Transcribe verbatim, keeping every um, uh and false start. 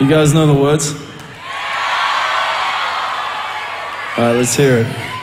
You guys know the words? All right, let's hear it.